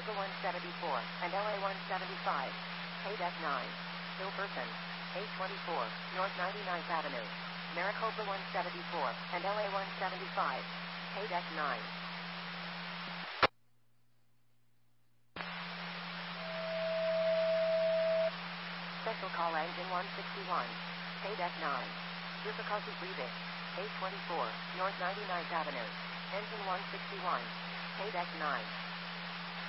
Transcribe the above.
Maricopa 174 and LA 175. Haydeck 9. Hilperson. 824 North 99th Avenue. Maricopa 174 and LA 175. Haydeck 9. Special call engine 161. Haydeck 9. Difficulty breathing. 824 North 99th Avenue. Engine 161. Haydeck 9.